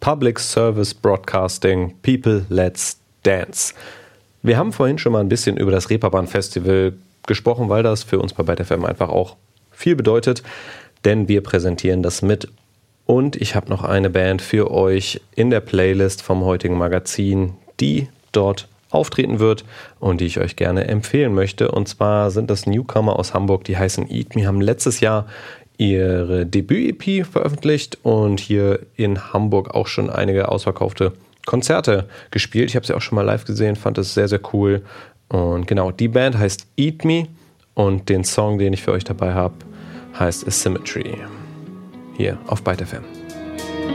Public Service Broadcasting, People Let's Dance. Wir haben vorhin schon mal ein bisschen über das Reeperbahn Festival gesprochen, weil das für uns bei Byte FM einfach auch viel bedeutet, denn wir präsentieren das mit. Und ich habe noch eine Band für euch in der Playlist vom heutigen Magazin, die dort auftreten wird und die ich euch gerne empfehlen möchte. Und zwar sind das Newcomer aus Hamburg, die heißen Eat Me, haben letztes Jahr ihre Debüt-EP veröffentlicht und hier in Hamburg auch schon einige ausverkaufte Konzerte gespielt. Ich habe sie auch schon mal live gesehen, fand es sehr, sehr cool. Und genau, die Band heißt Eat Me und den Song, den ich für euch dabei habe, heißt Asymmetry. Hier auf Byte FM.